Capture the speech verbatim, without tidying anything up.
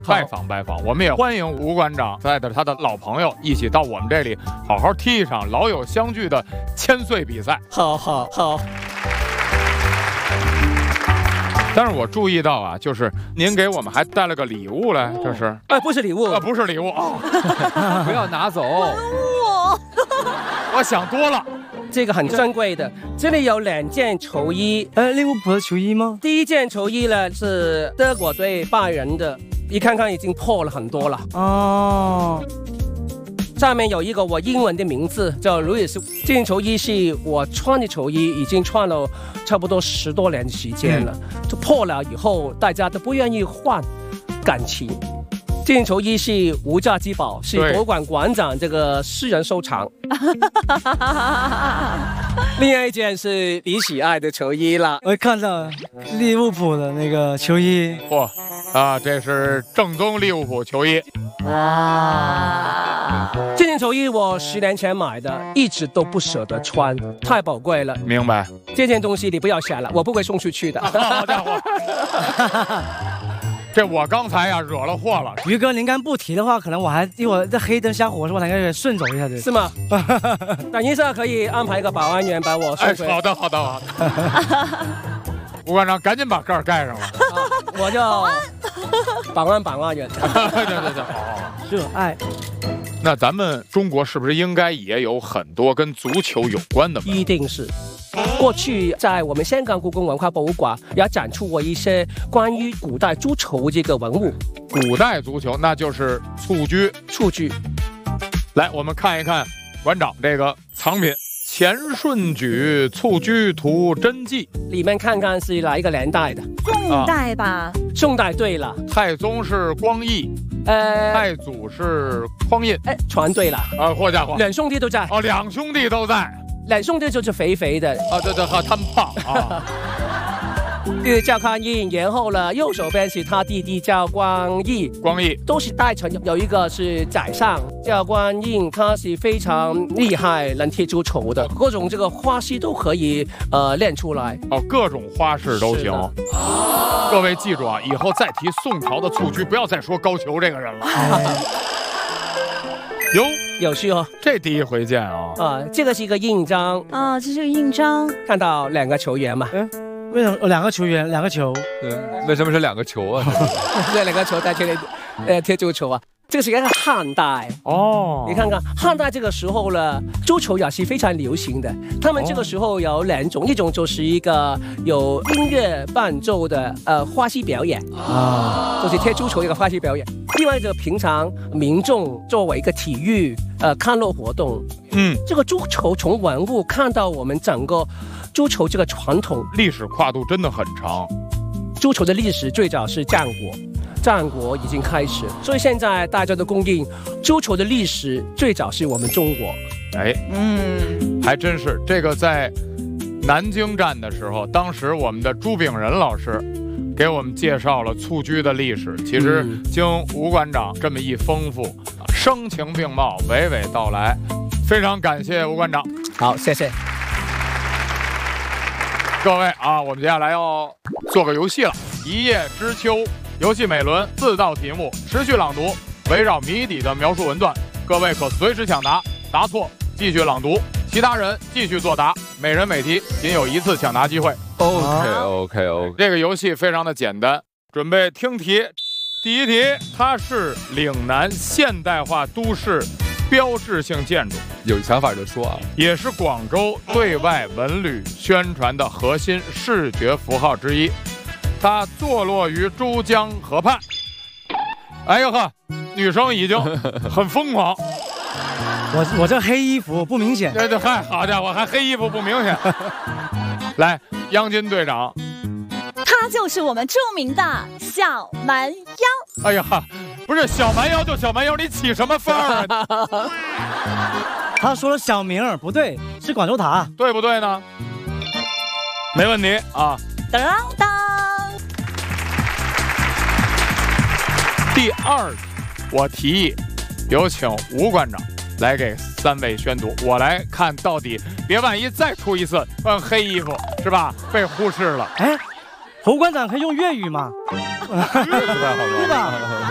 拜访拜访。我们也欢迎吴馆长带着他的老朋友一起到我们这里，好好踢一场老友相聚的千岁比赛。 好好好。 但是我注意到啊，就是您给我们还带了个礼物来，这是？ 哎，不是礼物， 啊，不是礼物啊， 不要拿走。 我我想多了。 这个很珍贵的，这里有两件球衣。 呃，利物浦的球衣吗？ 第一件球衣呢是德国队拜仁的，一看看已经破了很多了。 哦。 上面有一个我英文的名字叫 Louis， 这件球衣是我穿的球衣，已经穿了差不多十多年的时间了。嗯、就破了以后，大家都不愿意换，感情。这件球衣是无价之宝，是博物馆馆长这个私人收藏。另外一件是你喜爱的球衣了， 我看到利物浦的那个球衣。 嚯、哦，啊，这是正宗利物浦球衣。 哇！这件球衣我十年前买的，一直都不舍得穿，太宝贵了。 明白。 这件东西你不要想了，我不会送出去的。 好家伙！这我刚才呀、啊、惹了祸了。 于哥，您刚不提的话，可能我还一会儿在黑灯瞎火的时候，我才可以顺走一下子。 是吗？等一下可以安排一个保安员把我送回。 哎，好的，好的，好的。吴馆长，赶紧把盖儿盖上了。 我就保安保安员。 对对对，好好好。 热爱。 那咱们中国是不是应该也有很多跟足球有关的？ 一定是。过去在我们香港故宫文化博物馆也展出过一些关于古代足球这个文物。 古代足球那就是蹴鞠， 蹴鞠。 来，我们看一看馆长这个藏品《前顺举蹴鞠图真迹》， 里面看看是哪一个年代的？ 宋代吧。啊、 宋代，对了。 太宗是光义， 呃， 太祖是匡胤。 哎，全对了。 啊，好家伙， 两兄弟都在。 哦，两兄弟都在。 两兄弟就是肥肥的啊，对对，哈，他们胖啊。 这个叫匡胤，然后呢，右手边是他弟弟叫光义， 光义都是代臣，有一个是宰相叫光胤，他是非常厉害，能踢足球的，各种这个花式都可以呃练出来。 哦，各种花式都行。各位记住啊，以后再提宋朝的蹴鞠，不要再说高俅这个人了。哟， 有趣哦， 这第一回见啊！ 啊，这个是一个印章啊，这是个印章。 看到两个球员嘛？ 嗯，为什么两个球员，两个球？ 对，为什么是两个球啊？ 这两个球在踢呃踢足球啊。这个是一个汉代哦， 你看看汉代这个时候呢，足球也是非常流行的。他们这个时候有两种，一种就是一个有音乐伴奏的呃花式表演啊，就是踢足球一个花式表演。另外一个平常民众作为一个体育呃康乐活动，嗯，这个足球从文物看到我们整个足球这个传统历史跨度真的很长。 足球的历史最早是战国。战国已经开始，所以现在大家都公认足球的历史最早是我们中国。 哎，嗯，还真是。这个在南京站的时候，当时我们的朱炳仁老师给我们介绍了蹴鞠的历史。其实经吴馆长这么一丰富，声情并茂，娓娓道来，非常感谢吴馆长。 好，谢谢各位啊，我们接下来要做个游戏了，一叶知秋。游戏每轮四道题目，持续朗读，围绕谜底的描述文段，各位可随时抢答，答错继续朗读，其他人继续作答，每人每题仅有一次抢答机会。 OK OK OK， 这个游戏非常的简单，准备听题。第一题，它是岭南现代化都市标志性建筑， 有想法就说啊， 也是广州对外文旅宣传的核心视觉符号之一。它坐落于珠江河畔。哎呦呵，女生已经很疯狂。 我我这黑衣服不明显。 对对，嗨，好家伙，还黑衣服不明显。来，央金队长。 他就是我们著名的小蛮腰。 哎呀，不是小蛮腰就小蛮腰，你起什么范儿啊？ 他说了小名儿不对，是广州塔， 对不对呢？没问题啊。 当当。 第二题，我提议有请吴馆长来给三位宣读，我来看到底，别万一再出一次穿黑衣服是吧？被忽视了。 哎，侯馆长可以用粤语吗？ 不太好吧？ 对吧？